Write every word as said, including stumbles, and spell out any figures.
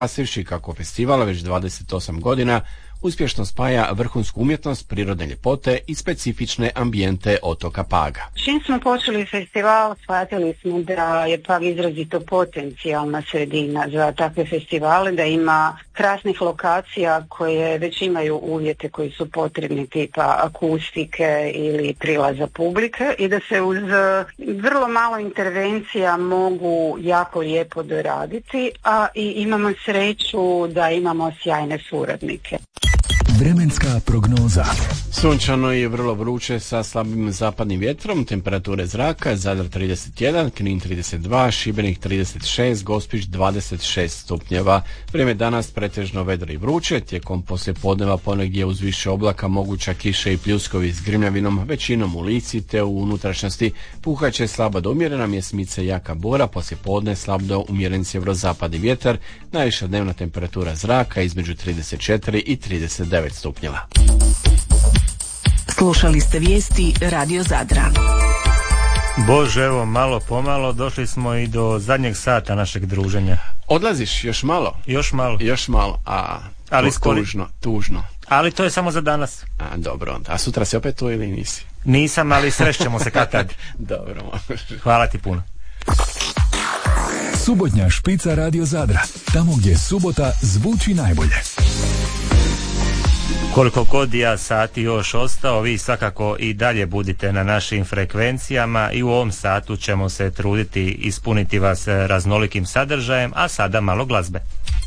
naglasivši kako festival već dvadeset osam godina uspješno spaja vrhunsku umjetnost, prirodne ljepote i specifične ambijente otoka Paga. Čim smo počeli festival, shvatili smo da je Pag izrazito potencijalna sredina za takve festivale, da ima krasnih lokacija koje već imaju uvjete koji su potrebni, tipa akustike ili prilaza publike, i da se uz vrlo malo intervencija mogu jako lijepo doraditi, a i imamo sreću da imamo sjajne suradnike. Vremenska prognoza. Sunčano je vrlo vruće sa slabim zapadnim vjetrom, temperature zraka Zadar trideset jedan, Knin trideset dva, Šibenik trideset šest, Gospić dvadeset šest stupnjeva. Vrijeme danas pretežno vedro i vruće, tijekom poslijepodneva ponegdje uz više oblaka moguća kiša i pljuskovi s grimljavinom, većinom u Lici te u unutrašnjosti. Puhaće slaba do umjerena, mjesmice jaka bura, poslijepodne slab do umjeren sjeverozapadni vjetar, najviša dnevna temperatura zraka između trideset četiri i trideset devet stupnjeva. Slušali ste vijesti Radio Zadra. Bože, evo, malo pomalo došli smo i do zadnjeg sata našeg druženja. Odlaziš još malo? Još malo. Još malo, a ali tužno, tužno. Ali to je samo za danas. A, dobro, onda. A sutra si opet tu ili nisi? Nisam, ali srećemo se kad tad. Dobro. Hvala ti puno. Subotnja špica Radio Zadra. Tamo gdje subota zvuči najbolje. Koliko god ja sati još ostao, vi svakako i dalje budite na našim frekvencijama i u ovom satu ćemo se truditi ispuniti vas raznolikim sadržajem, a sada malo glazbe.